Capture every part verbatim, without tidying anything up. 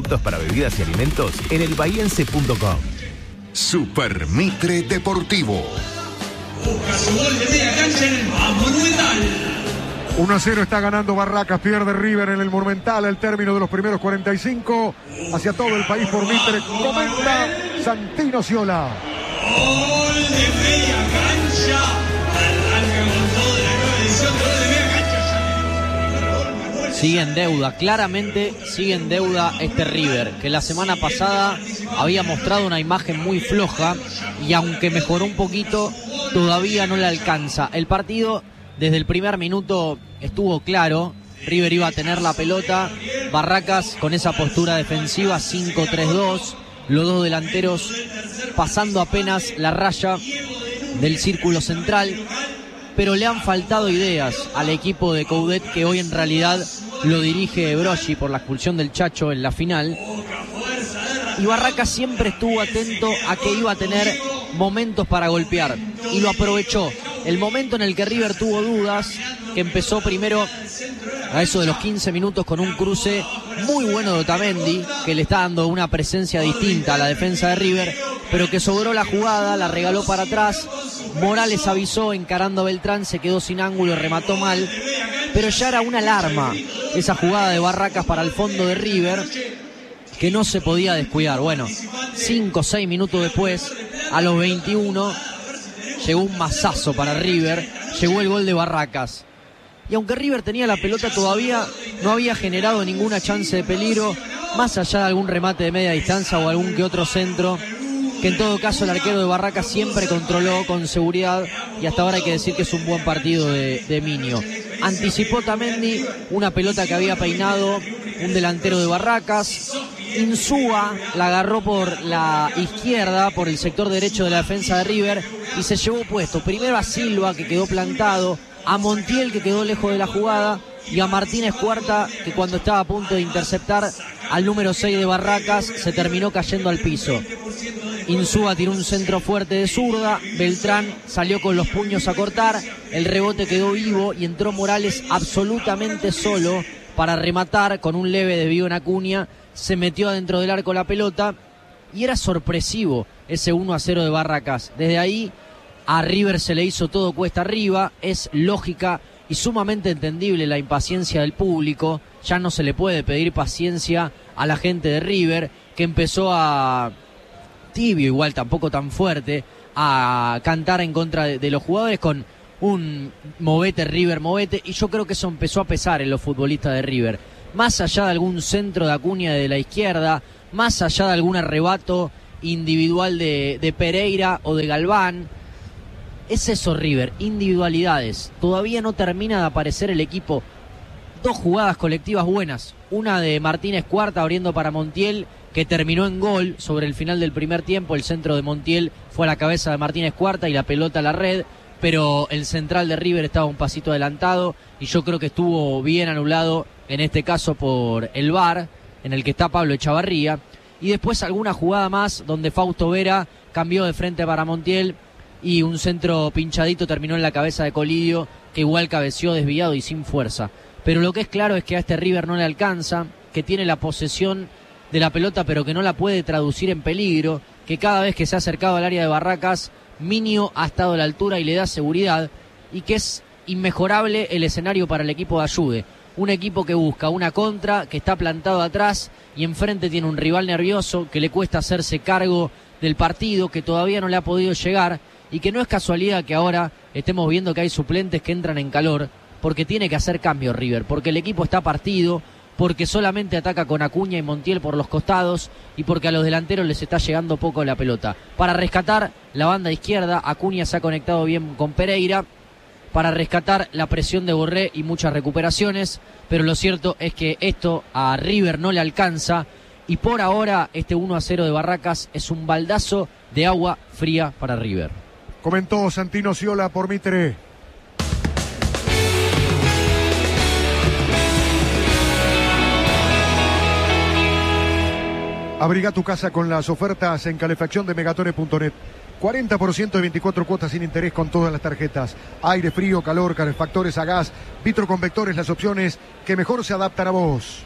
productos para bebidas y alimentos en el bahiense punto com. Super Mitre Deportivo. Busca su gol de media cancha en el Monumental. uno a cero está ganando Barracas, pierde River en el Monumental al término de los primeros cuarenta y cinco. Hacia todo el país por Mitre, comenta Santino Ciola. Gol de media cancha. Arranca con todo de la nueva edición de gol de media cancha. Sigue en deuda, claramente sigue en deuda este River, que la semana pasada había mostrado una imagen muy floja y aunque mejoró un poquito, todavía no le alcanza. El partido desde el primer minuto estuvo claro, River iba a tener la pelota, Barracas con esa postura defensiva cinco tres dos, los dos delanteros pasando apenas la raya del círculo central, pero le han faltado ideas al equipo de Coudet, que hoy en realidad lo dirige Broggi por la expulsión del Chacho en la final, y Barracas siempre estuvo atento a que iba a tener momentos para golpear y lo aprovechó. El momento en el que River tuvo dudas, que empezó primero a eso de los quince minutos con un cruce muy bueno de Otamendi, que le está dando una presencia distinta a la defensa de River, pero que sobró la jugada, la regaló para atrás. Morales avisó encarando a Beltrán, se quedó sin ángulo, remató mal, pero ya era una alarma esa jugada de Barracas para el fondo de River, que no se podía descuidar. Bueno, cinco o seis minutos después, a los veintiuno, llegó un mazazo para River, llegó el gol de Barracas. Y aunque River tenía la pelota todavía, no había generado ninguna chance de peligro, más allá de algún remate de media distancia o algún que otro centro, que en todo caso el arquero de Barracas siempre controló con seguridad, y hasta ahora hay que decir que es un buen partido de, de Minio. Anticipó Otamendi una pelota que había peinado un delantero de Barracas. Insúa la agarró por la izquierda, por el sector derecho de la defensa de River, y se llevó puesto primero a Silva, que quedó plantado, a Montiel, que quedó lejos de la jugada, y a Martínez Cuarta, que cuando estaba a punto de interceptar al número seis de Barracas, se terminó cayendo al piso. Insúa tiró un centro fuerte de zurda, Beltrán salió con los puños a cortar, el rebote quedó vivo y entró Morales absolutamente solo para rematar con un leve desvío en Acuña. Se metió adentro del arco la pelota y era sorpresivo ese uno a cero de Barracas. Desde ahí a River se le hizo todo cuesta arriba. Es lógica y sumamente entendible la impaciencia del público. Ya no se le puede pedir paciencia a la gente de River, que empezó a, tibio igual, tampoco tan fuerte, a cantar en contra de, de los jugadores con un movete River, movete, y yo creo que eso empezó a pesar en los futbolistas de River. Más allá de algún centro de Acuña de la izquierda, más allá de algún arrebato individual de, de Pereira o de Galván, es eso River, individualidades. Todavía no termina de aparecer el equipo. Dos jugadas colectivas buenas, una de Martínez Cuarta abriendo para Montiel, que terminó en gol sobre el final del primer tiempo. El centro de Montiel fue a la cabeza de Martínez Cuarta y la pelota a la red, pero el central de River estaba un pasito adelantado y yo creo que estuvo bien anulado, en este caso por el V A R, en el que está Pablo Echavarría. Y después alguna jugada más donde Fausto Vera cambió de frente para Montiel y un centro pinchadito terminó en la cabeza de Colidio, que igual cabeció desviado y sin fuerza. Pero lo que es claro es que a este River no le alcanza, que tiene la posesión de la pelota pero que no la puede traducir en peligro, que cada vez que se ha acercado al área de Barracas, Minio ha estado a la altura y le da seguridad, y que es inmejorable el escenario para el equipo de Ayude. Un equipo que busca una contra, que está plantado atrás y enfrente tiene un rival nervioso, que le cuesta hacerse cargo del partido, que todavía no le ha podido llegar, y que no es casualidad que ahora estemos viendo que hay suplentes que entran en calor, porque tiene que hacer cambio River, porque el equipo está partido, porque solamente ataca con Acuña y Montiel por los costados y porque a los delanteros les está llegando poco la pelota. Para rescatar la banda izquierda, Acuña se ha conectado bien con Pereira, para rescatar la presión de Borré y muchas recuperaciones, pero lo cierto es que esto a River no le alcanza y por ahora este uno a cero de Barracas es un baldazo de agua fría para River. Comentó Santino Ciola por Mitre. Abriga tu casa con las ofertas en calefacción de megatone punto net. cuarenta por ciento de veinticuatro cuotas sin interés con todas las tarjetas. Aire, frío, calor, calefactores a gas, vitroconvectores, las opciones que mejor se adaptan a vos.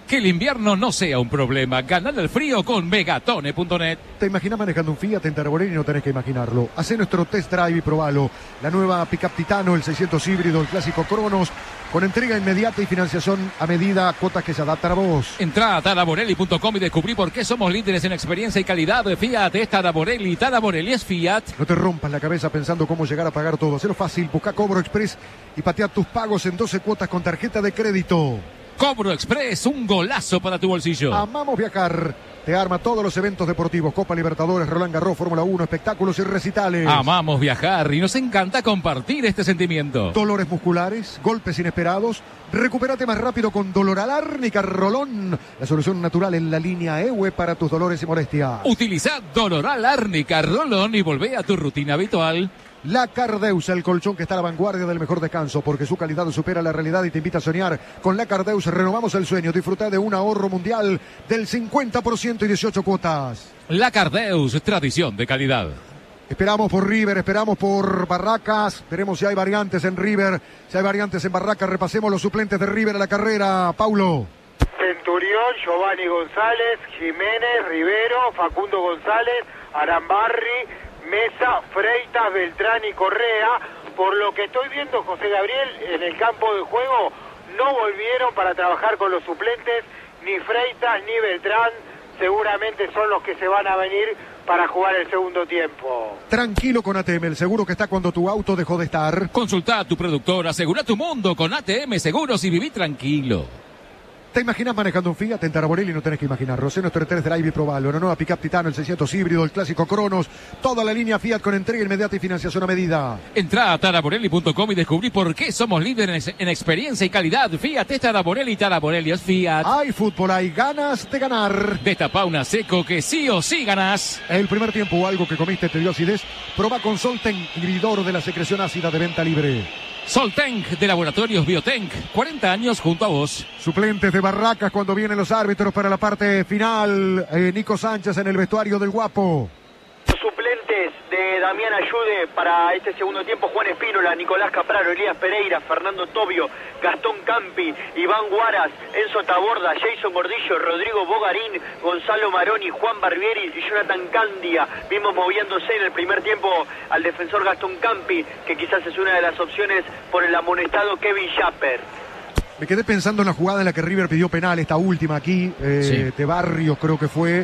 Que el invierno no sea un problema. Ganar el frío con megatone punto net. ¿Te imaginas manejando un Fiat en Taraborelli? No tenés que imaginarlo. Hacé nuestro test drive y probalo. La nueva Pickup Titano, el seiscientos híbrido, el clásico Cronos, con entrega inmediata y financiación a medida, cuotas que se adaptan a vos. Entrá a taraborelli punto com y descubrí por qué somos líderes en experiencia y calidad. Fiat es Taraborelli, Taraborelli es Fiat. No te rompas la cabeza pensando cómo llegar a pagar todo. Hacelo fácil, busca Cobro Express y patea tus pagos en doce cuotas con tarjeta de crédito. Cobro Express, un golazo para tu bolsillo. Amamos viajar. Te arma todos los eventos deportivos, Copa Libertadores, Roland Garros, Fórmula uno, espectáculos y recitales. Amamos viajar y nos encanta compartir este sentimiento. Dolores musculares, golpes inesperados. Recupérate más rápido con Dolor Árnica Rolón, la solución natural en la línea E U E para tus dolores y molestias. Utiliza Doloral Árnica Rolón y volvé a tu rutina habitual. La Cardeus, el colchón que está a la vanguardia del mejor descanso, porque su calidad supera la realidad y te invita a soñar. Con la Cardeus renovamos el sueño. Disfruta de un ahorro mundial del cincuenta por ciento y dieciocho cuotas. La Cardeus, tradición de calidad. Esperamos por River, esperamos por Barracas. Veremos si hay variantes en River, si hay variantes en Barracas. Repasemos los suplentes de River a la carrera. Paulo. Centurión, Giovanni González, Jiménez, Rivero, Facundo González, Arambarri, Mesa, Freitas, Beltrán y Correa. Por lo que estoy viendo, José Gabriel, en el campo de juego no volvieron para trabajar con los suplentes, ni Freitas ni Beltrán. Seguramente son los que se van a venir para jugar el segundo tiempo. Tranquilo con A T M, el seguro que está cuando tu auto dejó de estar. Consulta a tu productor, asegura tu mundo con A T M Seguros y viví tranquilo. ¿Te imaginas manejando un Fiat en Taraborelli? No tenés que imaginarlo. Sé nuestro test drive y probalo. Una nueva Pickup Titano, el seiscientos híbrido, el clásico Cronos. Toda la línea Fiat con entrega inmediata y financiación a medida. Entrá a taraborelli punto com y descubrí por qué somos líderes en experiencia y calidad. Fiat es Taraborelli, Taraborelli es Fiat. Hay fútbol, hay ganas de ganar. Destapá una seco que sí o sí ganás. El primer tiempo algo que comiste te dio acidez. Proba con Solten, inhibidor de la secreción ácida de venta libre. Soltenc de Laboratorios Biotenc, cuarenta años junto a vos. Suplentes de Barracas cuando vienen los árbitros para la parte final. Eh, Nico Sánchez en el vestuario del Guapo. Suplentes de Damián Ayude para este segundo tiempo: Juan Espínola, Nicolás Capraro, Elías Pereira, Fernando Tobio, Gastón Campi, Iván Guaras, Enzo Taborda, Jason Gordillo, Rodrigo Bogarín, Gonzalo Maroni, Juan Barbieri y Jonathan Candia. Vimos moviéndose en el primer tiempo al defensor Gastón Campi, que quizás es una de las opciones por el amonestado Kevin Schapper. Me quedé pensando en la jugada en la que River pidió penal, esta última aquí, eh, sí. de Barrios creo que fue,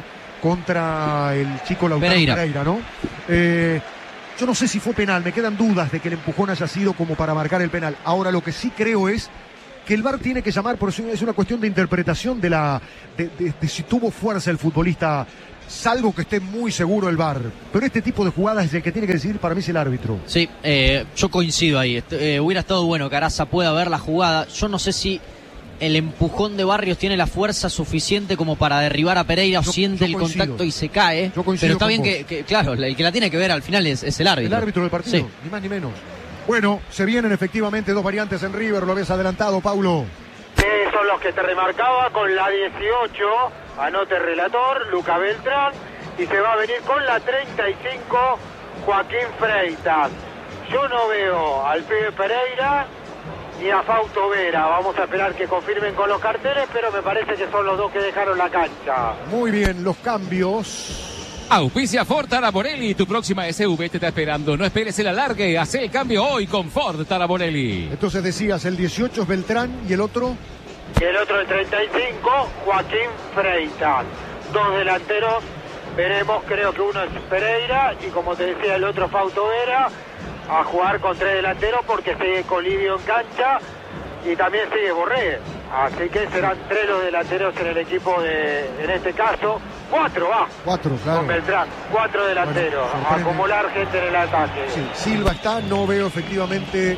contra el chico Lautaro Pereira, Pereira ¿no? Eh, yo no sé si fue penal, me quedan dudas de que el empujón haya sido como para marcar el penal. Ahora lo que sí creo es que el V A R tiene que llamar, por eso es una cuestión de interpretación de la de, de, de si tuvo fuerza el futbolista, salvo que esté muy seguro el V A R. Pero este tipo de jugadas es el que tiene que decidir, para mí es el árbitro. Sí, eh, yo coincido ahí. Eh, hubiera estado bueno que Araza pueda ver la jugada. Yo no sé si el empujón de Barrios tiene la fuerza suficiente como para derribar a Pereira, yo, o siente el contacto y se cae. Pero está bien que, que, claro, el que la tiene que ver al final es, es el árbitro. El árbitro del partido, sí. Ni más ni menos. Bueno, se vienen efectivamente dos variantes en River, lo habías adelantado, Paulo. Sí, son los que te remarcaba con la dieciocho, anote relator, Luca Beltrán, y se va a venir con la treinta y cinco, Joaquín Freitas. Yo no veo al pibe Pereira ni a Fausto Vera. Vamos a esperar que confirmen con los carteles, pero me parece que son los dos que dejaron la cancha. Muy bien, los cambios. Auspicia Ford Taraborelli, tu próxima S U V te está esperando. No esperes el alargue, haz el cambio hoy con Ford Taraborelli. Entonces decías, el dieciocho es Beltrán y el otro... Y el otro, el treinta y cinco, Joaquín Freitas. Dos delanteros, veremos, creo que uno es Pereira y como te decía el otro Fausto Vera, a jugar con tres delanteros porque sigue Colidio en cancha y también sigue Borré. Así que serán tres los delanteros en el equipo de, en este caso, cuatro va. Cuatro, claro. Con Beltrán, cuatro delanteros, bueno, acumular gente en el ataque. Sí, Silva está, no veo efectivamente,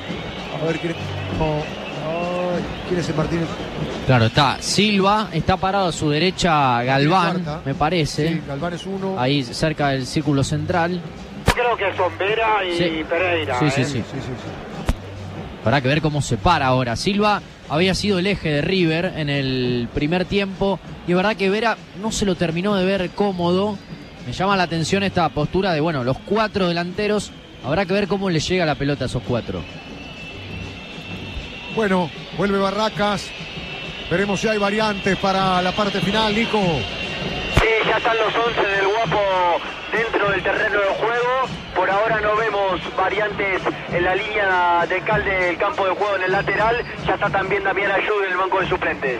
a ver quién es, no, ay, quién es el Martínez. Claro, está Silva, está parado a su derecha Galván, me parece. Sí, Galván es uno. Ahí cerca del círculo central. Creo que son Vera y sí. Pereira. Sí, ¿eh? sí, sí, sí, sí, sí. Habrá que ver cómo se para ahora. Silva había sido el eje de River en el primer tiempo y es verdad que Vera no se lo terminó de ver cómodo. Me llama la atención esta postura de, bueno, los cuatro delanteros. Habrá que ver cómo le llega la pelota a esos cuatro. Bueno, vuelve Barracas. Veremos si hay variantes para la parte final, Nico. Sí, ya están los once del Guapo dentro del terreno de juego. Por ahora no vemos variantes en la línea de cal del campo de juego en el lateral. Ya está también Damián Ayud en el banco de suplentes.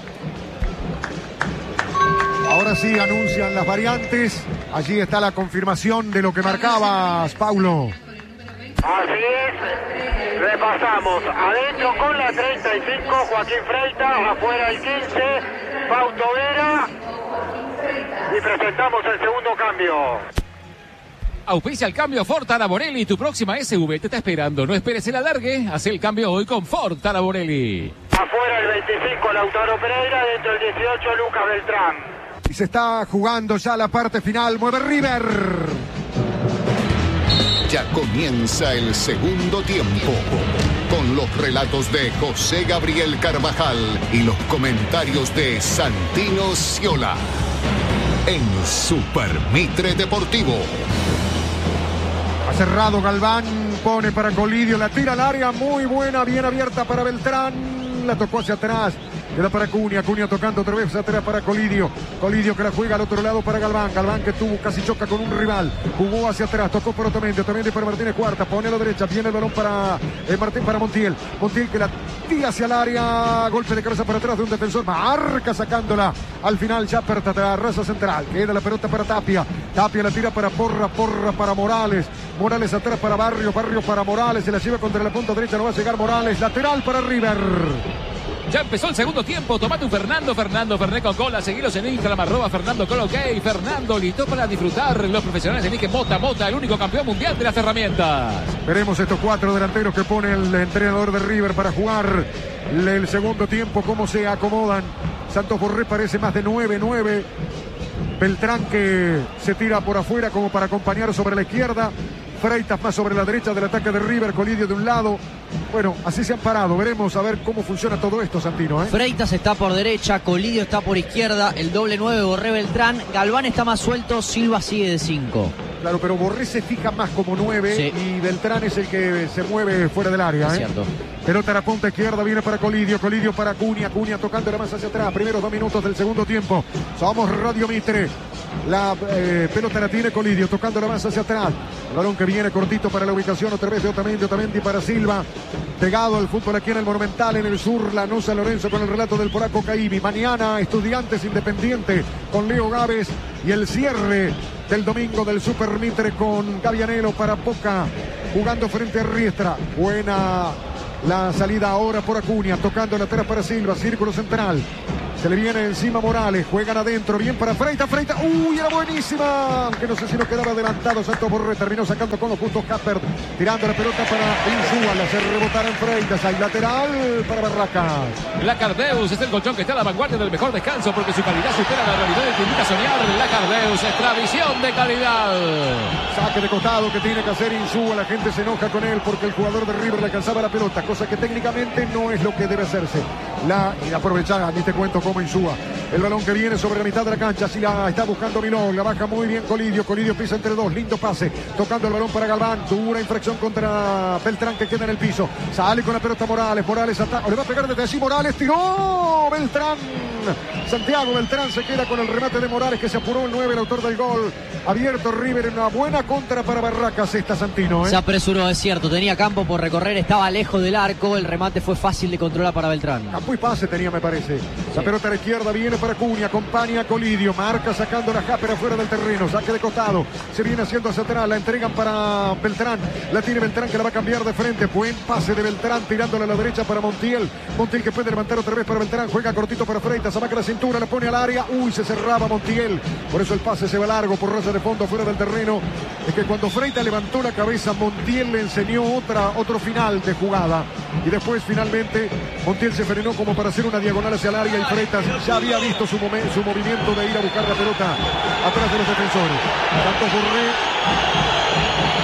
Ahora sí anuncian las variantes. Allí está la confirmación de lo que marcabas, Paulo. Así es, repasamos. Adentro con la treinta y cinco, Joaquín Freitas, afuera el quince, Fausto Vera. Y presentamos el segundo cambio. Auspicia el cambio Ford Taraborelli. Tu próxima S U V te está esperando. No esperes el alargue. Haz el cambio hoy con Ford Taraborelli. Afuera el veinticinco, Lautaro Pereira. Dentro el dieciocho, Lucas Beltrán. Y se está jugando ya la parte final. Mueve River. Ya comienza el segundo tiempo. Con los relatos de José Gabriel Carvajal y los comentarios de Santino Sciola. En Super Mitre Deportivo. Ha cerrado Galván, pone para Colidio, la tira al área, muy buena, bien abierta para Beltrán, la tocó hacia atrás, queda para Cunha, Cunha tocando otra vez hacia atrás para Colidio, Colidio que la juega al otro lado para Galván, Galván que tuvo, casi choca con un rival, jugó hacia atrás, tocó por Otamendi, Otamendi para Martínez Cuarta, pone a la derecha, viene el balón para eh, Martín, para Montiel, Montiel que la tira hacia el área, golpe de cabeza para atrás de un defensor, marca sacándola, al final ya aperta la raza central, queda la pelota para Tapia, Tapia la tira para Porra, Porra para Morales, Morales atrás para Barrio, Barrio para Morales, se la lleva contra la punta derecha, no va a llegar Morales, lateral para River. Ya empezó el segundo tiempo, tomate un Fernando, Fernando, Fernet con cola, seguilos en Instagram, arroba Fernando Colo, ok, Fernando, listo para disfrutar, los profesionales eligen Mota, Mota, el único campeón mundial de las herramientas. Veremos estos cuatro delanteros que pone el entrenador de River para jugar el segundo tiempo, cómo se acomodan. Santos Borré parece más de nueve nueve. Beltrán que se tira por afuera como para acompañar sobre la izquierda. Freitas más sobre la derecha del ataque de River, Colidio de un lado. Bueno, así se han parado. Veremos a ver cómo funciona todo esto, Santino, ¿eh? Freitas está por derecha, Colidio está por izquierda, el doble nueve Borré Beltrán, Galván está más suelto, Silva sigue de cinco. Claro, pero Borré se fija más como nueve, sí, y Beltrán es el que se mueve fuera del área, es ¿eh? Cierto. Pelota a la punta izquierda, viene para Colidio, Colidio para Cunha, Cunha tocando la más hacia atrás, primeros dos minutos del segundo tiempo. Somos Radio Mitre. La eh, pelota la tiene Colidio, tocando la más hacia atrás. El balón que viene cortito para la ubicación, otra vez de Otamendi, Otamendi para Silva. Pegado al fútbol aquí en el Monumental, en el sur, Lanús San Lorenzo con el relato del polaco Caibi. Mañana Estudiantes Independiente con Leo Gávez y el cierre del domingo del Super Mitre con Gavianelo para Boca jugando frente a Riestra. Buena la salida ahora por Acuña, tocando la tera para Silva, círculo central. Se le viene encima Morales, juegan adentro, bien para Freitas, Freitas, uy, era buenísima, aunque no sé si nos quedaba adelantado, Santos Borré terminó sacando con los justos Casper, tirando la pelota para Insúa, la hace rebotar en Freitas, hay lateral para Barracas. La Cardeus es el colchón que está a la vanguardia del mejor descanso porque su calidad supera la realidad y te invita a soñar. La Cardeus es tradición de calidad. Saque de costado que tiene que hacer Insúa, la gente se enoja con él porque el jugador de River le alcanzaba la pelota, cosa que técnicamente no es lo que debe hacerse. La, y aprovechar, ni te cuento cómo Insúa. El balón que viene sobre la mitad de la cancha, si la está buscando Milón, la baja muy bien Colidio, Colidio pisa entre dos, lindo pase, tocando el balón para Galván, dura infracción contra Beltrán que queda en el piso, sale con la pelota Morales, Morales ataca, le va a pegar desde allí Morales, tiró Beltrán, Santiago Beltrán se queda con el remate de Morales que se apuró el nueve, el autor del gol, abierto River, una buena contra para Barracas esta, Santino, ¿eh? Se apresuró, es cierto, tenía campo por recorrer, estaba lejos del arco, el remate fue fácil de controlar para Beltrán. Campo y pase tenía, me parece. La sí. Pelota a la izquierda viene para Cunha, acompaña a Colidio, marca sacando la Jáper afuera del terreno, saque de costado, se viene haciendo hacia atrás, la entregan para Beltrán, la tiene Beltrán que la va a cambiar de frente, buen pase de Beltrán tirándole a la derecha para Montiel, Montiel que puede levantar otra vez para Beltrán, juega cortito para Freitas, amaca la cintura, la pone al área, uy, se cerraba Montiel, por eso el pase se va largo, por raza de fondo fuera del terreno, es que cuando Freitas levantó la cabeza, Montiel le enseñó otra, otro final de jugada, y después finalmente Montiel se frenó como para hacer una diagonal hacia el área y Freitas ya había visto su, momen, su movimiento de ir a buscar la pelota atrás de los defensores. Santos Borré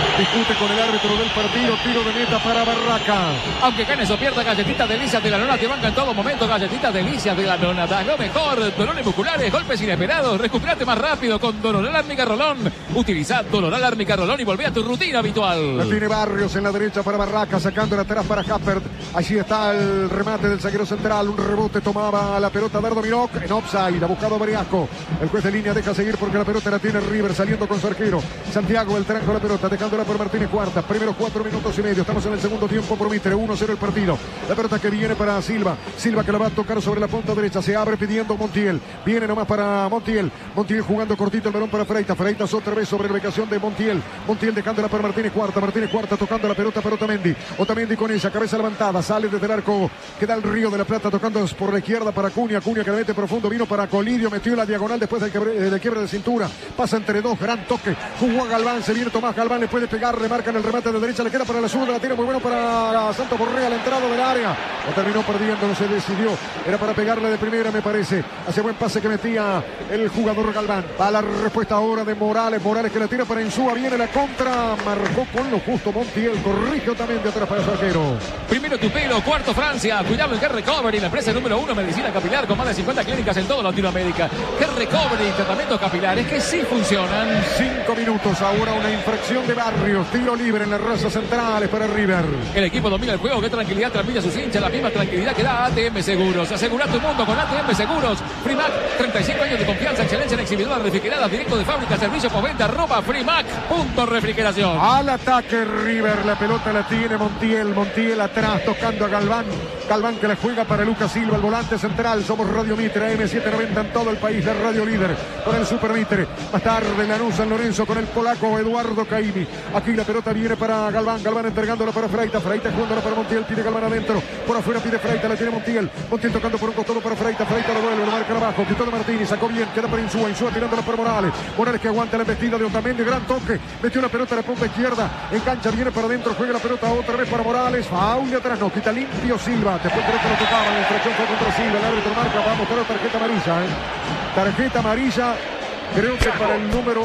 Discute con el árbitro del partido. Tiro de meta para Barraca. Aunque ganes o pierdas, galletitas delicias de la nona te banca en todo momento. Galletitas delicias de la nona. Da lo mejor. Dolores musculares, golpes inesperados. Recuperate más rápido con Doloral Árnica Rolón. Utiliza Doloral Árnica Rolón y volvé a tu rutina habitual. La tiene Barrios en la derecha para Barraca, sacándola atrás para Happert. Allí está el remate del zaguero central. Un rebote tomaba la pelota Dardo Miroc en offside. Ha buscado Bariasco. El juez de línea deja seguir porque la pelota la tiene River saliendo con su arquero. Santiago Beltrán con la pelota, dejándola por Martínez Cuarta. Primeros cuatro minutos y medio. Estamos en el segundo tiempo por Mitre. uno cero el partido. La pelota que viene para Silva. Silva que la va a tocar sobre la punta derecha. Se abre pidiendo Montiel. Viene nomás para Montiel. Montiel jugando cortito el balón para Freitas. Freitas otra vez sobre la ubicación de Montiel. Montiel dejándola para Martínez Cuarta. Martínez Cuarta tocando la pelota para Otamendi. Otamendi con ella. Cabeza levantada. Sale desde el arco. Queda el Río de la Plata tocando por la izquierda para Cunha. Cunha que la mete profundo. Vino para Colidio. Metió la diagonal después del quiebre, del quiebre de cintura. Pasa entre dos. Gran toque. Jugó a Galván. Se viene Tomás Galván. Le puede pegar. Le marcan el remate de derecha. Le queda para la zurda. La tira muy bueno para Santos Borré. La entrada del área. Lo terminó perdiendo. No se decidió. Era para pegarle de primera, me parece. Hace buen pase que metía el jugador Galván. Va la respuesta ahora de Morales. Morales que la tira para Insúa. Viene la contra. Marcó con lo justo Montiel. Corrige también de atrás para su arquero. Primero tu pelo. Cuarto Francia. Cuidado en G-Recovery. La empresa número uno medicina capilar con más de cincuenta clínicas en toda Latinoamérica. G-Recovery. Tratamientos capilares que sí funcionan. Cinco minutos. Ahora una infracción de Barrios. Tiro libre en las razas centrales para River. El equipo domina el juego. Qué tranquilidad transmite a sus hinchas. La misma tranquilidad que da A T M Seguros. Asegura tu mundo con A T M Seguros. Primac. treinta y cinco años de confianza. Excelencia en exhibidoras refrigeradas. Directo de fábrica. Servicio postventa. Arroba Primac. Punto refrigeración. Al ataque River. La pelota la tiene Montiel. Montiel atrás tocando a Galván. Galván que la juega para Lucas Silva. El volante central. Somos Radio Mitre. A M setecientos noventa en todo el país. La radio líder. Con el Super Mitre. Más tarde Lanús San Lorenzo con el polaco Eduardo Caimi. Aquí la pelota viene para Galván. Galván entregándola para Freitas. Freitas jugándola para Montiel. Pide Galván adentro. Por afuera pide Freitas. La tiene Montiel. Montiel tocando por un costado para Freitas. Freitas lo vuelve. Lo marca abajo. Quitó de Martínez. Sacó bien. Queda para Insúa. Insúa tirándola por Morales. Morales que aguanta la embestida de Otamendi. Gran toque. Metió la pelota a la punta izquierda. Engancha. Viene para adentro. Juega la pelota otra vez para Morales. Faul de atrás. No. Quita limpio Silva. Después creo que lo tocaba. La infracción fue contra Silva. El árbitro marca. Va a mostrar tarjeta amarilla. ¿eh? Tarjeta amarilla. Creo que para el número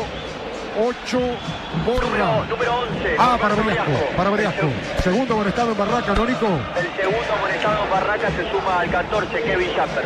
ocho. Borra. Número, número once. Ah, para Briasco. Para Briasco. Segundo amonestado en Barraca, ¿no, Nico? El segundo amonestado en Barraca se suma al catorce, Kevin Schaffer.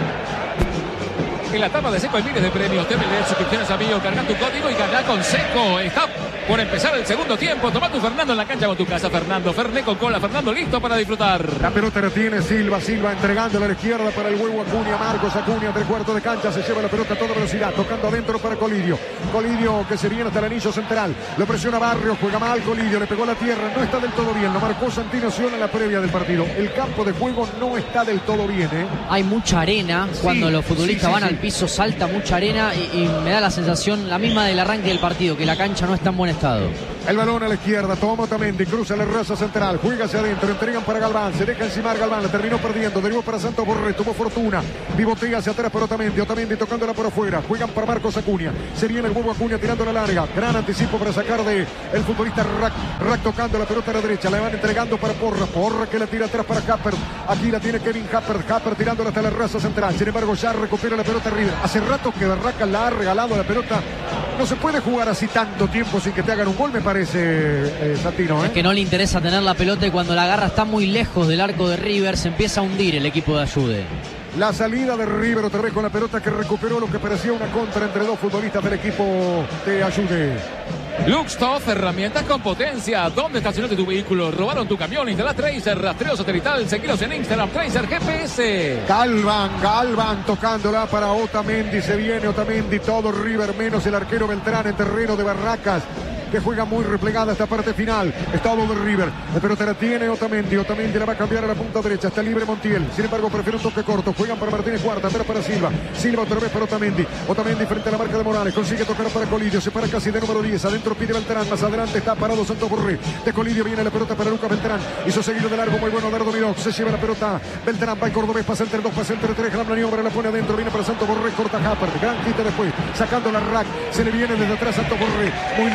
En la tapa de Seco hay miles de premios. Te venden suscripciones, amigo. Carga tu código y gana con Seco. Está por empezar el segundo tiempo. Toma tu Fernando en la cancha con tu casa. Fernando, Ferné con cola. Fernando listo para disfrutar. La pelota la tiene Silva. Silva entregándola a la izquierda para el huevo Acuña. Marcos Acuña, tres cuartos de cancha. Se lleva la pelota a toda velocidad. Tocando adentro para Colidio. Colidio que se viene hasta el anillo central. Lo presiona Barrios. Juega mal Colidio. Le pegó a la tierra. No está del todo bien. Lo marcó Santino Siola en la previa del partido. El campo de juego no está del todo bien. ¿eh? Hay mucha arena. Sí, cuando los futbolistas sí, sí, van sí. al piso, salta mucha arena y, y me da la sensación, la misma del arranque del partido, que la cancha no está en buen estado. El balón a la izquierda, toma Otamendi, cruza la raza central, juega hacia adentro, entregan para Galván, se deja encimar Galván, la terminó perdiendo, derivó para Santos Borré, tuvo fortuna, pivotea hacia atrás para Otamendi, Otamendi tocándola por afuera, juegan para Marcos Acuña, se viene el huevo Acuña tirando la larga, gran anticipo para sacar de el futbolista Rack, Rack tocando la pelota a la derecha, la van entregando para Porra, Porra que la tira atrás para Happert, aquí la tiene Kevin Happert, Happert tirándola hasta la raza central, sin embargo ya recupera la pelota River, hace rato que Barraca la ha regalado la pelota, no se puede jugar así tanto tiempo sin que te hagan un gol, me parece, eh, Santino. ¿eh? Es que no le interesa tener la pelota y cuando la agarra está muy lejos del arco de River, se empieza a hundir el equipo de Ayude. La salida de River otra vez con la pelota que recuperó lo que parecía una contra entre dos futbolistas del equipo de Ayude. Luxtoff, herramientas con potencia. ¿Dónde estacionaste tu vehículo? ¿Robaron tu camión? Instala Tracer, rastreo satelital. Seguilos en Instagram, Tracer G P S. Galván, Galván tocándola para Otamendi. Se viene Otamendi, todo River menos el arquero Beltrán en terreno de Barracas, que juega muy replegada esta parte final. Estado de River. La pelota la tiene Otamendi. Otamendi la va a cambiar a la punta derecha. Está libre Montiel. Sin embargo, prefiere un toque corto. Juegan para Martínez Cuarta. Atrás para Silva. Silva otra vez para Otamendi. Otamendi frente a la marca de Morales. Consigue tocar para Colidio. Se para casi de número diez. Adentro pide Beltrán. Más adelante está parado Santos Borré. De Colidio viene la pelota para Lucas Beltrán. Hizo seguido de largo. Muy bueno Dardo Miroc. Se lleva la pelota. Beltrán va en Cordobés. Pasa entre dos. Pasa entre tres. Gran maniobra. La pone adentro. Viene para Santos Borré. Corta Happert. Gran quita después. Sacando la rack. Se le viene desde atrás Santos Borré. Muy lento el segundo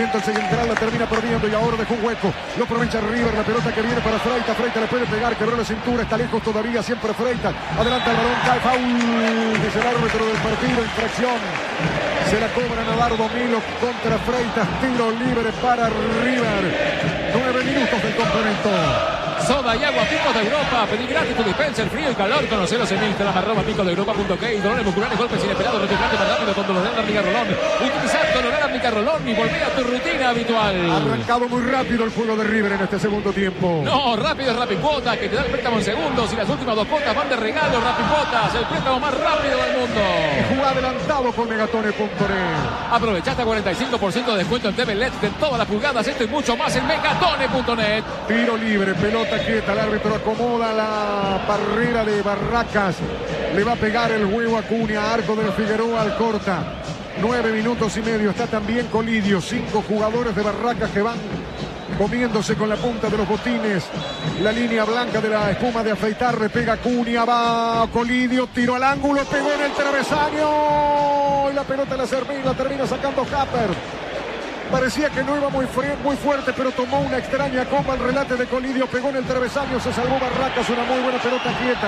Central la termina perdiendo y ahora dejó un hueco. Lo aprovecha River, la pelota que viene para Freitas. Freitas le puede pegar, quebró la cintura, está lejos todavía, siempre Freitas. Adelanta el balón, cae foul. Dice el árbitro del partido, infracción. Se la cobra Navardo Milo contra Freitas. Tiro libre para River. Nueve minutos del complemento. Soda y agua Picos de Europa. Pedí gratis tu dispenser, frío y calor. Conocelos en Instagram, arroba picos de europa punto k. Dolores musculares, golpes inesperados, recuperante más rápido con Dolorel Arnica Rolón. Utilizar Dolorel Arnica Rolón y volver a tu rutina habitual. Arrancado muy rápido el juego de River en este segundo tiempo. No, rápido es Rapicuotas, que te da el préstamo en segundos y las últimas dos cuotas van de regalo. Rapicuotas, el préstamo más rápido del mundo. Y juega adelantado con Megatone punto net. Aprovecha hasta cuarenta y cinco por ciento de descuento en T V L E D de todas las pulgadas. Esto y mucho más en Megatone punto net. Tiro libre, pelota quieta, el árbitro acomoda la barrera de Barracas, le va a pegar el huevo a Cunha, arco del Figueroa al corta. Nueve minutos y medio, está también Colidio, cinco jugadores de Barracas que van comiéndose con la punta de los botines la línea blanca de la espuma de afeitar. Le pega Cunha, va Colidio, tiro al ángulo, pegó en el travesaño y la pelota la termina, la termina sacando Happer. Parecía que no iba muy, muy fuerte, pero tomó una extraña copa. El relate de Colidio, pegó en el travesaño, se salvó Barracas, una muy buena pelota quieta.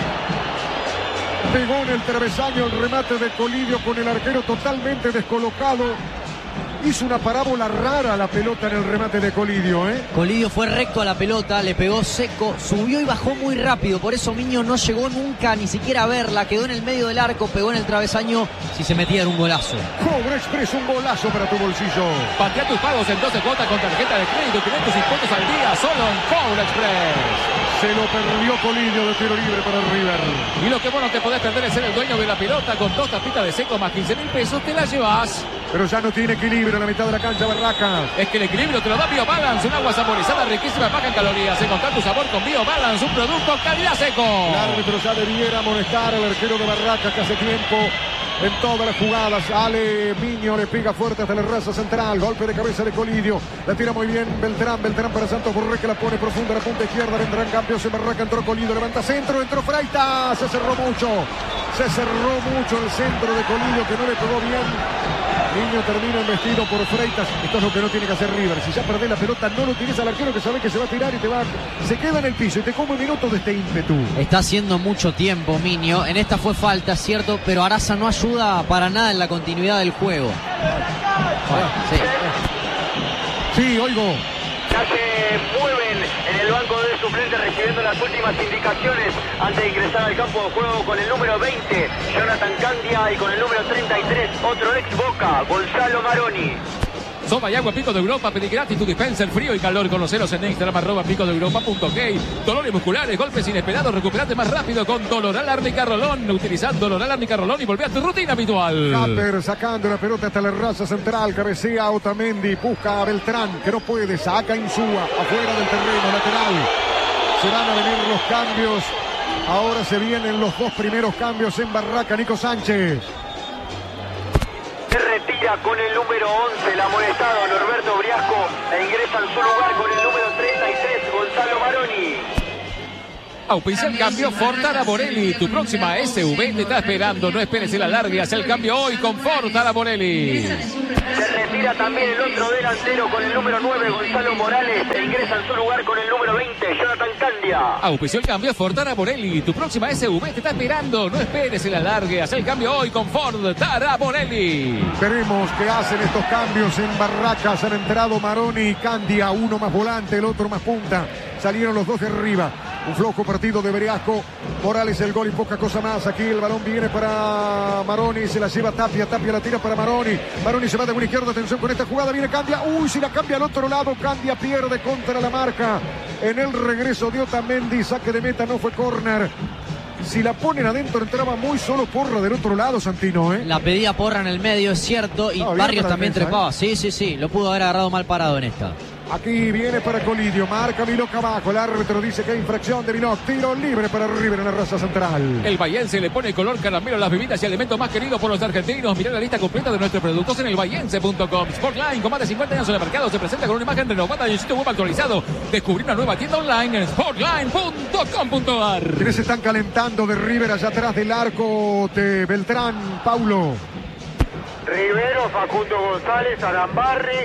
Pegó en el travesaño el remate de Colidio con el arquero totalmente descolocado. Hizo una parábola rara la pelota en el remate de Colidio, ¿eh? Colidio fue recto a la pelota, le pegó seco, subió y bajó muy rápido. Por eso Miño no llegó nunca ni siquiera a verla. Quedó en el medio del arco, pegó en el travesaño. Si se metía era un golazo. Cobra Express, un golazo para tu bolsillo. Patea tus pagos en doce cuotas con tarjeta de crédito, quinientos impuestos al día, solo en Cobra Express. Se lo perdió Colidio de tiro libre para el River. Y lo que vos no te podés perder es ser el dueño de la pelota. Con dos tapitas de seco más quince mil pesos te la llevas. Pero ya no tiene equilibrio en la mitad de la cancha Barracas. Es que el equilibrio te lo da BioBalance, un agua saborizada riquísima, baja en calorías. Encontrar tu sabor con BioBalance, un producto calidad seco. El árbitro ya debiera amonestar al arquero de Barracas que hace tiempo en todas las jugadas. Ale Miño le pega fuerte hasta la raza central. Golpe de cabeza de Colidio. La tira muy bien Beltrán. Beltrán para Santos Borré, que la pone profunda a la punta izquierda. Vendrán cambios en Barraca. Entró Colidio. Levanta centro. Entró Freitas. Se cerró mucho. Se cerró mucho el centro de Colidio, que no le pegó bien. Niño termina embestido por Freitas. Esto es lo que no tiene que hacer River. Si ya perdés la pelota, no lo tienes al arquero, que sabe que se va a tirar y te va, se queda en el piso y te come un minuto de este ímpetu. Está haciendo mucho tiempo Miño. En esta fue falta, cierto, pero Araza no ayuda para nada en la continuidad del juego. Bueno, sí. Sí, oigo. Ya se mueven en el banco de suplentes recibiendo las últimas indicaciones antes de ingresar al campo de juego con el número veinte, Jonathan Candia, y con el número treinta y tres, otro ex Boca, Gonzalo Maroni. Soda y agua Pico de Europa, pedí gratis tu dispenser, frío y calor. Conoceros en Instagram, arroba pico de europa punto k. Dolores musculares, golpes inesperados, recuperate más rápido con Dolorel Arnica Rolón. Utilizad Dolorel Arnica Rolón y volvé a tu rutina habitual. Happer sacando la pelota hasta la raza central, cabecea Otamendi, busca a Beltrán, que no puede, saca Insúa, afuera del terreno, lateral. Se van a venir los cambios. Ahora se vienen los dos primeros cambios en Barraca. Nico Sánchez se retira con el número once, el amonestado Norberto Briasco, e ingresa en su lugar con el número treinta y tres, Gonzalo Maroni. Auspicia el cambio Fortara Borelli. Tu próxima S V te está esperando. No esperes el alargue. Haz el cambio hoy con Fortara Borelli. Se retira también el otro delantero con el número nueve, Gonzalo Morales, e ingresa en su lugar con el número veinte, Jonathan Candia. Auspició el cambio Fortara Borelli. Tu próxima S V te está esperando. No esperes el alargue. Haz el cambio hoy con Fortara Borelli. Veremos qué hacen estos cambios en Barracas. Han entrado Maroni y Candia, uno más volante, el otro más punta. Salieron los dos de arriba. Un flojo partido de Briasco. Morales el gol y poca cosa más. Aquí el balón viene para Maroni. Se la lleva Tapia. Tapia la tira para Maroni. Maroni se va de una izquierda. Atención con esta jugada. Viene Candia. Uy, si la cambia al otro lado. Candia pierde contra la marca. En el regreso de Otamendi. Saque de meta. No fue córner. Si la ponen adentro, entraba muy solo Porra del otro lado, Santino, ¿eh? La pedía Porra en el medio, es cierto. Y no, Barrios también defensa, trepaba. ¿eh? Sí, sí, sí. Lo pudo haber agarrado mal parado en esta. Aquí viene para Colidio, marca Miloc abajo, el árbitro dice que hay infracción de Miloc, tiro libre para River en la raza central. El bahiense le pone color caramelo a las bebidas y alimentos más queridos por los argentinos. Mirá la lista completa de nuestros productos en el bahiense punto com. Sportline, con más de cincuenta años en el mercado, se presenta con una imagen renovada y un sitio web actualizado. Descubrí una nueva tienda online en sportline punto com punto a r. ¿Quiénes se están calentando de River allá atrás del arco de Beltrán, Paulo? Rivero, Facundo González, Arambarri,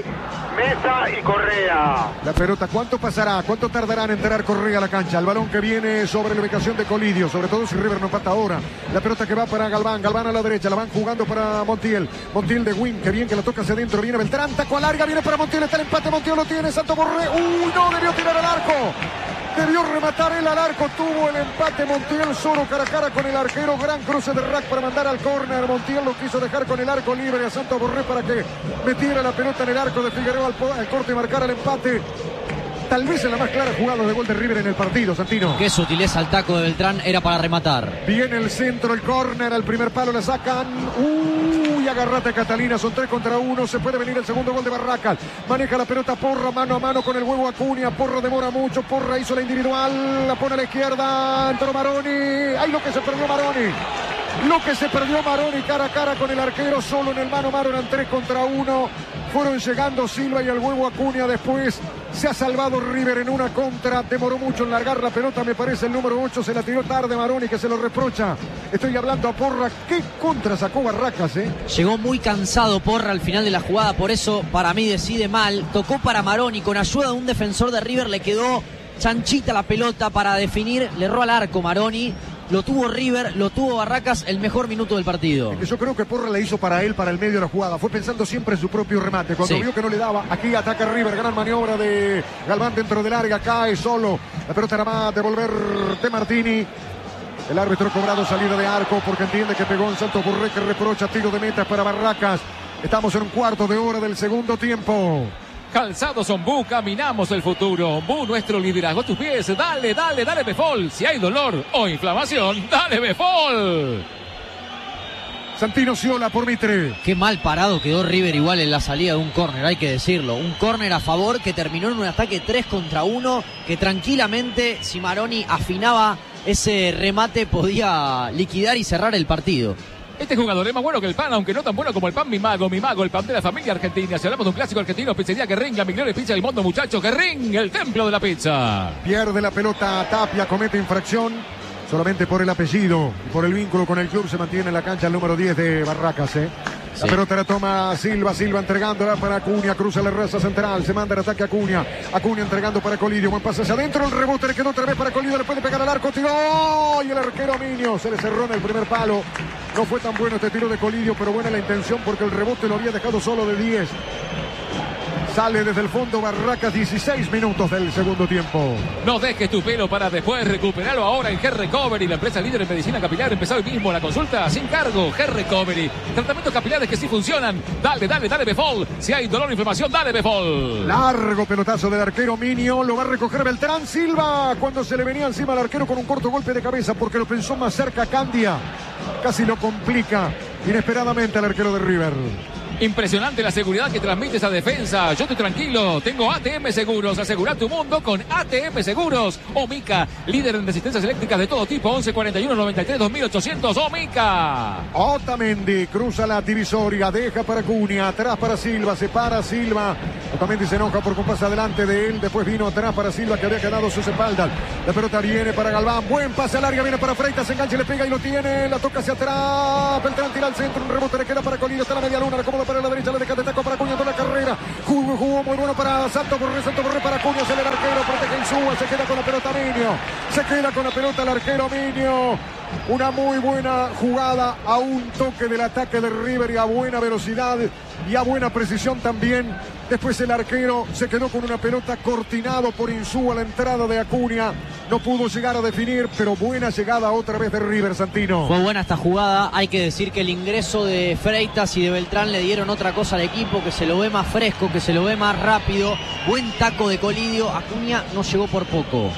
Mesa y Correa. La pelota, ¿cuánto pasará? ¿Cuánto tardará en entrar Correa a la cancha? El balón que viene sobre la ubicación de Colidio, sobre todo si River no empata ahora. La pelota que va para Galván, Galván a la derecha, la van jugando para Montiel. Montiel de Win, que bien que la toca hacia adentro, viene Beltrán, taco a larga, viene para Montiel, está el empate, Montiel lo tiene, Santo Borré. Uy, no, debió tirar al arco. Debió rematar él al arco, tuvo el empate Montiel solo cara a cara con el arquero, gran cruce de rack para mandar al córner. Montiel lo quiso dejar con el arco libre a Santo Borré para que metiera la pelota en el arco de Figueroa al, al corte y marcara el empate. Tal vez en la más clara jugada de gol de River en el partido, Santino. Qué sutileza al taco de Beltrán, era para rematar. Viene el centro, el córner, al primer palo la sacan. Uy, agarrate Catalina, son tres contra uno, se puede venir el segundo gol de Barracas. Maneja la pelota Porra, mano a mano con el huevo Acuña. Porra demora mucho, Porra hizo la individual, la pone a la izquierda, entró Maroni. Ay, lo que se perdió Maroni. Lo que se perdió Maroni cara a cara con el arquero, solo en el mano a mano, eran tres contra uno. Fueron llegando Silva y el huevo Acuña. Después se ha salvado River en una contra. Demoró mucho en largar la pelota, me parece el número ocho. Se la tiró tarde Maroni, que se lo reprocha. Estoy hablando a Porra. ¿Qué contra sacó Barracas, eh? Llegó muy cansado Porra al final de la jugada, por eso para mí decide mal. Tocó para Maroni, con ayuda de un defensor de River le quedó chanchita la pelota para definir. Le erró al arco Maroni. Lo tuvo River, lo tuvo Barracas, el mejor minuto del partido. Yo creo que Porra le hizo para él, para el medio de la jugada. Fue pensando siempre en su propio remate. Cuando sí. vio que no le daba, aquí ataca River. Gran maniobra de Galván dentro del área. Cae solo. La pelota era más de volver de Martini. El árbitro cobrado salida de arco porque entiende que pegó en Santos Borré, que reprocha tiro de meta para Barracas. Estamos en un cuarto de hora del segundo tiempo. Calzados Ombú, caminamos el futuro. Ombú, nuestro liderazgo a tus pies. Dale, dale, dale Befol. Si hay dolor o inflamación, dale Befol. Santino Sciola por Mitre. Qué mal parado quedó River igual en la salida de un córner, hay que decirlo. Un córner a favor que terminó en un ataque tres contra uno, que tranquilamente, si Maroni afinaba ese remate, podía liquidar y cerrar el partido. Este jugador es más bueno que el pan, aunque no tan bueno como el pan Mi Mago. Mi Mago, el pan de la familia argentina. Si hablamos de un clásico argentino, pizzería Guerrín, la mejor pizza del mundo, muchachos. Guerrín, el templo de la pizza. Pierde la pelota Tapia, comete infracción solamente por el apellido y por el vínculo con el club. Se mantiene en la cancha el número diez de Barracas, ¿eh? La sí. pelota la toma Silva, Silva entregándola para Acuña, cruza la raza central, se manda el ataque a Acuña, Acuña entregando para Colidio, buen pase hacia adentro, el rebote le quedó otra vez para Colidio, le puede pegar al arco, tiró, y el arquero Minio se le cerró en el primer palo. No fue tan bueno este tiro de Colidio, pero buena la intención porque el rebote lo había dejado solo de diez. Sale desde el fondo Barracas, dieciséis minutos del segundo tiempo. No dejes tu pelo para después, recuperarlo ahora en Hair Recovery, la empresa líder en medicina capilar. Empezó hoy mismo la consulta sin cargo. Hair Recovery, tratamientos capilares que sí funcionan. Dale, dale, dale Befol. Si hay dolor o inflamación, dale Befol. Largo pelotazo del arquero Minio, lo va a recoger Beltrán Silva cuando se le venía encima al arquero con un corto golpe de cabeza porque lo pensó más cerca Candia. Casi lo complica inesperadamente al arquero de River. Impresionante la seguridad que transmite esa defensa. Yo estoy tranquilo. Tengo A T M Seguros. Asegura tu mundo con A T M Seguros. Omica, líder en resistencias eléctricas de todo tipo. once cuarenta y uno noventa y tres dos mil ochocientos. Omica. Otamendi cruza la divisoria. Deja para Acuña. Atrás para Silva. Se para Silva. Otamendi se enoja porque un pase adelante de él. Después vino atrás para Silva, que había quedado sus espaldas. La pelota viene para Galván. Buen pase a larga. Viene para Freitas. Se engancha y le pega y lo tiene. La toca hacia atrás. Beltrán tira al centro. Un rebote le queda para Colidio. Está la media luna. Recomoda para la derecha, le deja de taco para Acuña toda la carrera. Jugó, jugó muy bueno para Santos Borré, Santos Borré para Acuña, sale el arquero, protege el suba, se queda con la pelota Minio. Se queda con la pelota el arquero Minio. Una muy buena jugada a un toque del ataque de River y a buena velocidad y a buena precisión también. Después el arquero se quedó con una pelota cortinado por Insúa a la entrada de Acuña. No pudo llegar a definir, pero buena llegada otra vez de River, Santino. Fue buena esta jugada. Hay que decir que el ingreso de Freitas y de Beltrán le dieron otra cosa al equipo, que se lo ve más fresco, que se lo ve más rápido. Buen taco de Colidio. Acuña no llegó por poco.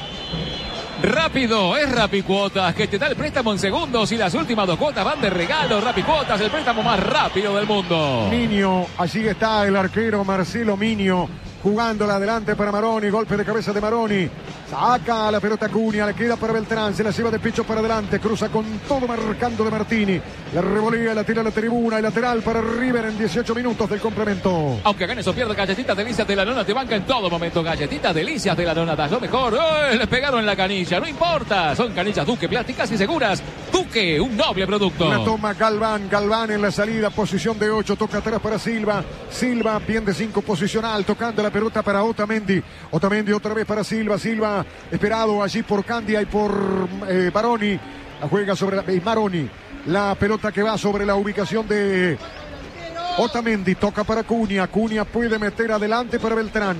Rápido, es Rapicuotas, que te da el préstamo en segundos y las últimas dos cuotas van de regalo. Rapicuotas, el préstamo más rápido del mundo. Minio, allí está el arquero Marcelo Minio, jugándola adelante para Maroni, golpe de cabeza de Maroni. Saca la pelota Acuña, le queda para Beltrán, se la lleva de pecho para adelante, cruza con todo marcando de Martini. La revolea, la tira a la tribuna, el lateral para River en dieciocho minutos del complemento. Aunque ganes o pierdas, Galletitas Delicias de la Nona te banca en todo momento. Galletitas Delicias de la Nona, das lo mejor. ¡Oh! Les pegaron en la canilla, no importa. Son canillas Duque, plásticas y seguras. Duque, un noble producto. La toma Galván, Galván en la salida, posición de ocho, toca atrás para Silva. Silva, bien de cinco, posicional, tocando la pelota para Otamendi. Otamendi otra vez para Silva. Silva esperado allí por Candia y por eh, Baroni. La juega sobre la, eh, Maroni. La pelota que va sobre la ubicación de Otamendi, toca para Cunha. Cunha puede meter adelante para Beltrán.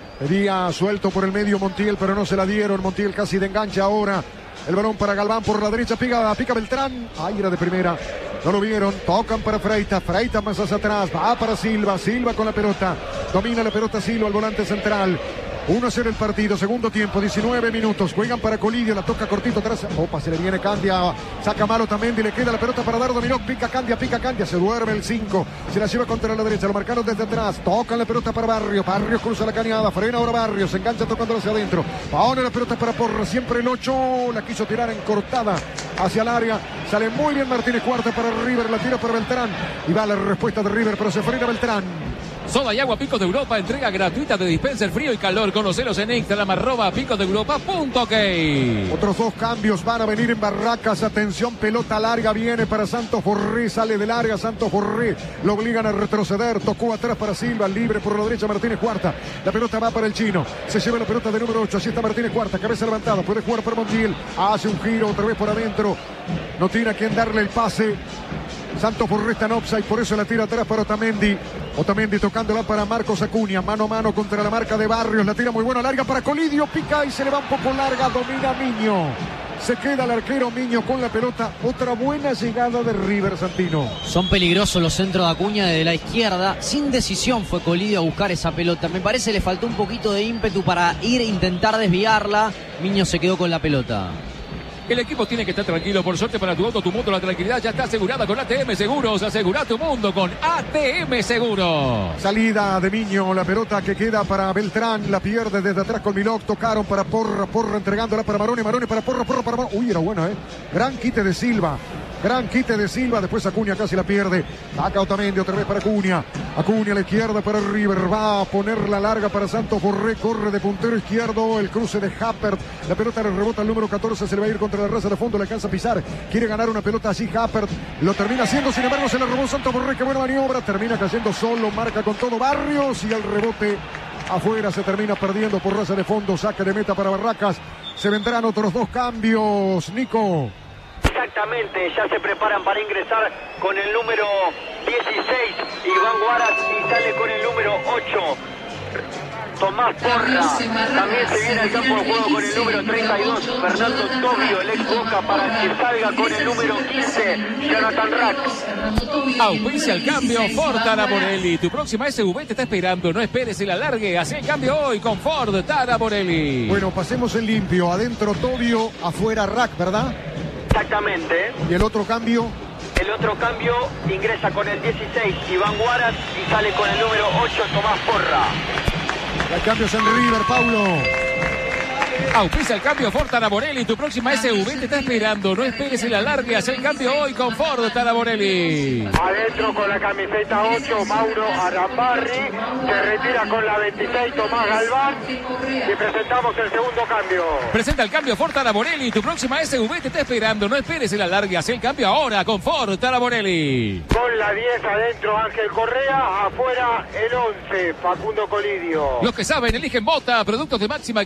Pedía suelto por el medio Montiel, pero no se la dieron. Montiel casi de engancha ahora. El balón para Galván por la derecha, pica, pica Beltrán. Ahí era de primera. No lo vieron. Tocan para Freitas. Freitas más hacia atrás. Va para Silva. Silva con la pelota. Domina la pelota Silva, el volante central. uno a cero el partido, segundo tiempo, diecinueve minutos. Juegan para Colidio, la toca cortito atrás. Opa, se le viene Candia. Saca malo también y le queda la pelota para dar dominó. Pica Candia, pica Candia. Se duerme el cinco. Se la lleva contra la derecha. Lo marcaron desde atrás. Tocan la pelota para Barrios. Barrios cruza la cañada. Frena ahora Barrios. Se engancha tocándolo hacia adentro. Ahora la pelota para Porra. Siempre el ocho. La quiso tirar en cortada hacia el área. Sale muy bien Martínez Cuarta para River. La tira para Beltrán. Y va la respuesta de River, pero se frena Beltrán. Soda y agua Picos de Europa, entrega gratuita de dispenser frío y calor. Conocelos en Instagram, arroba picos de europa punto ok. Otros dos cambios van a venir en Barracas. Atención, pelota larga viene para Santos Borré. Sale del área Santos Borré. Lo obligan a retroceder. Tocó atrás para Silva. Libre por la derecha Martínez Cuarta. La pelota va para el chino. Se lleva la pelota de número ocho. Así está Martínez Cuarta. Cabeza levantada. Puede jugar para Montiel. Hace un giro otra vez por adentro. No tiene a quien darle el pase. Santos Borré está en offside, por eso la tira atrás para Otamendi. Otamendi tocándola para Marcos Acuña. Mano a mano contra la marca de Barrios. La tira muy buena, larga para Colidio. Pica y se le va un poco larga. Domina Miño. Se queda el arquero Miño con la pelota. Otra buena llegada de River, Santino. Son peligrosos los centros de Acuña desde la izquierda. Sin decisión fue Colidio a buscar esa pelota. Me parece le faltó un poquito de ímpetu para ir e intentar desviarla. Miño se quedó con la pelota. El equipo tiene que estar tranquilo. Por suerte para tu auto, tu moto, la tranquilidad ya está asegurada con A T M Seguros. Asegura tu mundo con A T M Seguros. Salida de Miño, la pelota que queda para Beltrán. La pierde desde atrás con Milok. Tocaron para Porra, Porra entregándola para Maroni, Maroni para Porra, Porra para Maroni. Uy, era buena, ¿eh? Gran quite de Silva. Gran quite de Silva, después Acuña casi la pierde. Saca Otamendi otra vez para Acuña. Acuña a la izquierda para River. Va a poner la larga para Santos Borré. Corre de puntero izquierdo. El cruce de Happert. La pelota le rebota al número catorce. Se le va a ir contra la raza de fondo. Le alcanza a pisar. Quiere ganar una pelota allí Happert. Lo termina haciendo. Sin embargo, se le robó Santos Borré. Qué buena maniobra. Termina cayendo solo. Marca con todo Barrios. Y el rebote afuera se termina perdiendo por raza de fondo. Saque de meta para Barracas. Se vendrán otros dos cambios. Nico. Exactamente, ya se preparan para ingresar con el número dieciséis, Iván Guaras, y sale con el número ocho, Tomás Porra. También se viene al campo de juego con el número treinta y dos, Fernando Tobio, el ex Boca, para que salga con el número quince, Jonathan Rack. Auspicia el cambio Ford Taraborelli. Tu próxima S U V te está esperando. No esperes el alargue. Haz el cambio hoy con Ford Taraborelli. Bueno, pasemos en limpio. Adentro Tobio, afuera Rack, ¿verdad? Exactamente. ¿Y el otro cambio? El otro cambio ingresa con el dieciséis, Iván Guaras, y sale con el número ocho, Tomás Porra. Hay cambios en River, Paulo. Auspicia el cambio Ford Taraborelli. Tu próxima S U V te está esperando. No esperes el alargue. Haz el cambio hoy con Ford Taraborelli. Adentro con la camiseta ocho, Mauro Arambarri. Se retira con la veintiséis, Tomás Galván. Y presentamos el segundo cambio. Presenta el cambio Ford Taraborelli. Tu próxima S U V te está esperando. No esperes el alargue. Haz el cambio ahora con Ford Taraborelli. Con la diez adentro, Ángel Correa. Afuera el once, Facundo Colidio. Los que saben eligen Mota. Productos de máxima